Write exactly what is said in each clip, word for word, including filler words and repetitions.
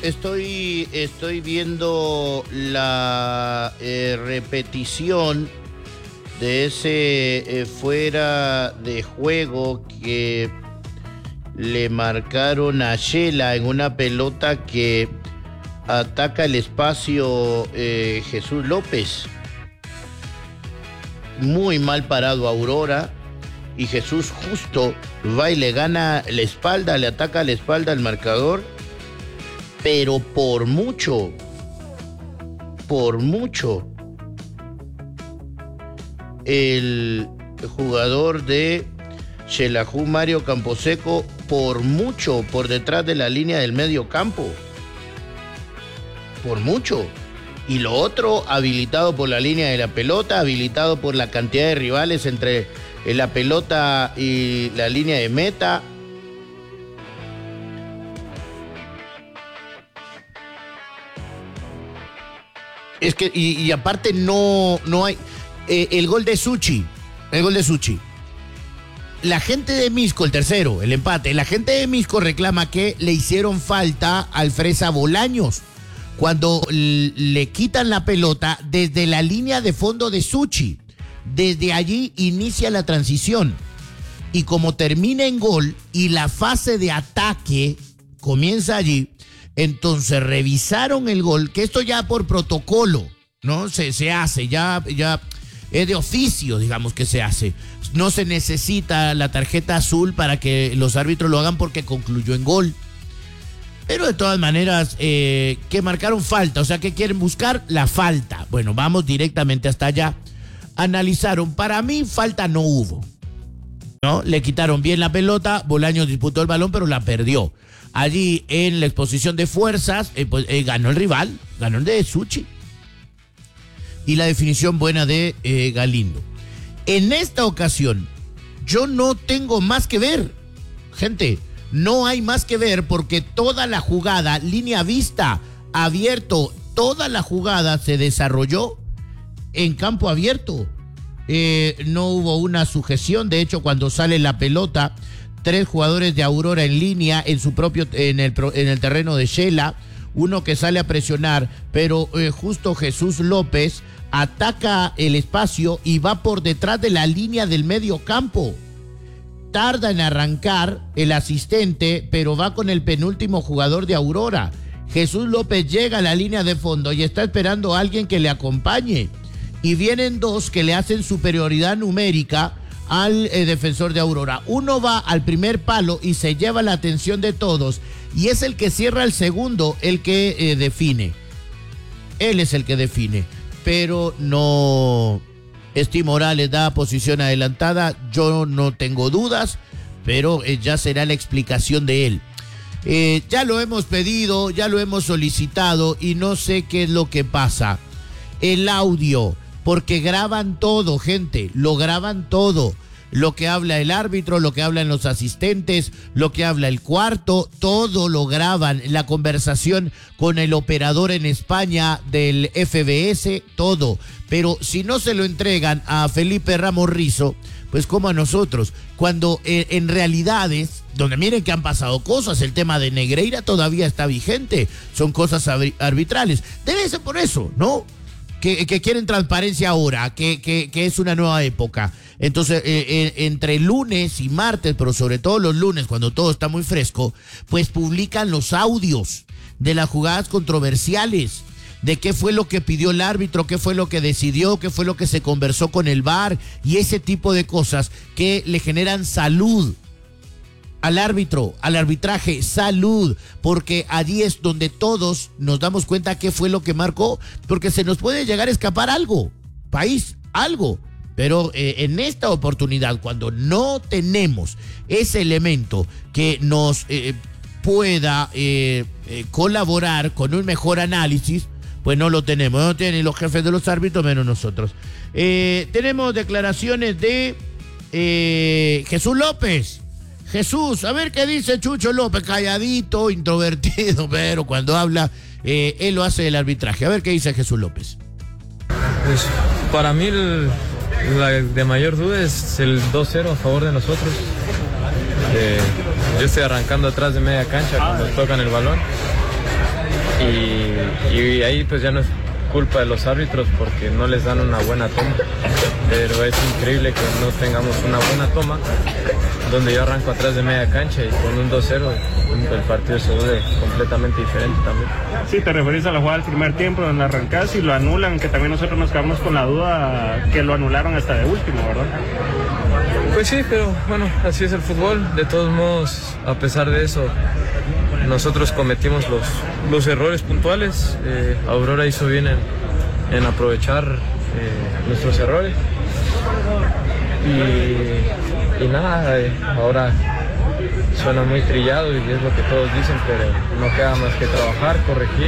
estoy, estoy viendo la eh, repetición de ese eh, fuera de juego que le marcaron a Shela en una pelota que ataca el espacio eh, Jesús López. Muy mal parado Aurora y Jesús justo va y le gana la espalda, le ataca la espalda al marcador, pero por mucho, por mucho. El jugador de Xelajú, Mario Camposeco, por mucho por detrás de la línea del medio campo. Por mucho. Y lo otro, habilitado por la línea de la pelota, habilitado por la cantidad de rivales entre la pelota y la línea de meta. Es que, y, y aparte no, no hay... Eh, el gol de Suchi, el gol de Suchi. La gente de Misco, el tercero, el empate, la gente de Misco reclama que le hicieron falta al Fresa Bolaños cuando le quitan la pelota desde la línea de fondo de Suchi. Desde allí inicia la transición. Y como termina en gol y la fase de ataque comienza allí, entonces revisaron el gol, que esto ya por protocolo, ¿no? Se, se hace, ya, ya es de oficio, digamos que se hace. No se necesita la tarjeta azul para que los árbitros lo hagan porque concluyó en gol. Pero de todas maneras, eh, que marcaron falta, o sea, que quieren buscar la falta. Bueno, vamos directamente hasta allá. Analizaron, para mí falta no hubo, ¿no? Le quitaron bien la pelota, Bolaños disputó el balón, pero la perdió. Allí en la exposición de fuerzas, eh, pues eh, ganó el rival, ganó el de Suchi. Y la definición buena de eh, Galindo. En esta ocasión, yo no tengo más que ver, gente. No hay más que ver porque toda la jugada, línea vista, abierto, toda la jugada se desarrolló en campo abierto. Eh, no hubo una sujeción. De hecho, cuando sale la pelota, tres jugadores de Aurora en línea en su propio, en el, en el terreno de Shela. Uno que sale a presionar, pero eh, justo Jesús López ataca el espacio y va por detrás de la línea del medio campo. Tarda en arrancar el asistente, pero va con el penúltimo jugador de Aurora. Jesús López llega a la línea de fondo y está esperando a alguien que le acompañe. Y vienen dos que le hacen superioridad numérica al eh, defensor de Aurora. Uno va al primer palo y se lleva la atención de todos. Y es el que cierra el segundo, el que eh, define. Él es el que define. Pero no... Steve Morales da posición adelantada, yo no tengo dudas, pero eh, ya será la explicación de él. Eh, ya lo hemos pedido, ya lo hemos solicitado y no sé qué es lo que pasa. El audio, porque graban todo, gente, lo graban todo. Lo que habla el árbitro, lo que hablan los asistentes, lo que habla el cuarto, todo lo graban. La conversación con el operador en España del F B S, todo. Pero si no se lo entregan a Felipe Ramos Rizo, pues como a nosotros, cuando eh, en realidades, donde miren que han pasado cosas, el tema de Negreira todavía está vigente, son cosas arbitrales. Debe ser por eso, ¿no? Que, que quieren transparencia ahora, que, que, que es una nueva época. Entonces, eh, eh, entre lunes y martes, pero sobre todo los lunes, cuando todo está muy fresco, pues publican los audios de las jugadas controversiales, de qué fue lo que pidió el árbitro, qué fue lo que decidió, qué fue lo que se conversó con el V A R y ese tipo de cosas que le generan salud al árbitro, al arbitraje, salud, porque allí es donde todos nos damos cuenta qué fue lo que marcó, porque se nos puede llegar a escapar algo, país, algo. Pero eh, en esta oportunidad, cuando no tenemos ese elemento que nos eh, pueda eh, eh, colaborar con un mejor análisis, pues no lo tenemos. No tienen los jefes de los árbitros, menos nosotros. Eh, tenemos declaraciones de eh, Jesús López. Jesús, a ver qué dice Chucho López, calladito, introvertido, pero cuando habla, eh, él lo hace el arbitraje. A ver qué dice Jesús López. Pues para mí el... La de mayor duda es el dos cero a favor de nosotros. Eh, yo estoy arrancando atrás de media cancha cuando tocan el balón. y, y ahí pues ya no es culpa de los árbitros porque no les dan una buena toma, pero es increíble que no tengamos una buena toma donde yo arranco atrás de media cancha y con un dos cero el partido se vuelve completamente diferente también. Sí, te referís a la jugada del primer tiempo donde arrancás y lo anulan, que también nosotros nos quedamos con la duda que lo anularon hasta de último, ¿verdad? Pues sí, pero bueno, así es el fútbol. De todos modos, a pesar de eso, nosotros cometimos los, los errores puntuales. Eh, Aurora hizo bien en, en aprovechar eh, nuestros errores. Y, y nada, eh, ahora suena muy trillado y es lo que todos dicen, pero no queda más que trabajar, corregir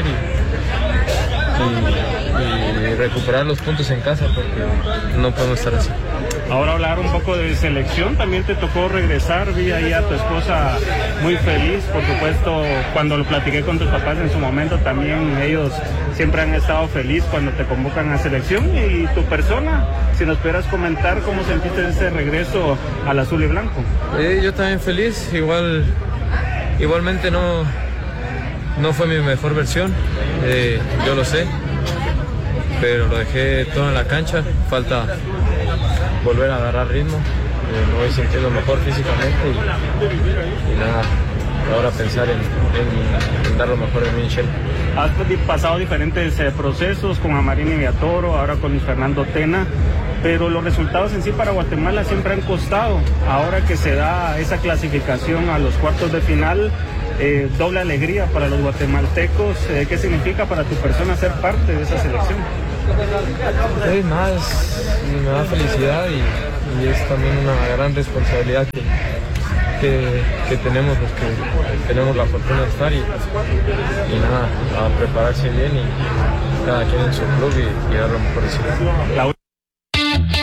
y, y, y recuperar los puntos en casa porque no podemos estar así. Ahora hablar un poco de selección, también te tocó regresar, vi ahí a tu esposa muy feliz, por supuesto, cuando lo platiqué con tus papás en su momento, también ellos siempre han estado felices cuando te convocan a selección. Y tu persona, si nos pudieras comentar cómo sentiste ese regreso al azul y blanco. Eh, yo también feliz, igual, igualmente no, no fue mi mejor versión, eh, yo lo sé, pero lo dejé todo en la cancha, falta volver a agarrar ritmo, eh, me voy sintiendo mejor físicamente y, y nada, ahora pensar en, en, en dar lo mejor de mí en Shell. Has pasado diferentes eh, procesos con Amarini Villatoro, ahora con Fernando Tena, pero los resultados en sí para Guatemala siempre han costado. Ahora que se da esa clasificación a los cuartos de final, eh, doble alegría para los guatemaltecos. Eh, ¿Qué significa para tu persona ser parte de esa selección? Es más, me da felicidad y, y es también una gran responsabilidad que, que, que tenemos los que tenemos la fortuna de estar y, y nada, a prepararse bien y cada quien en su club y, y dar lo mejor de sí.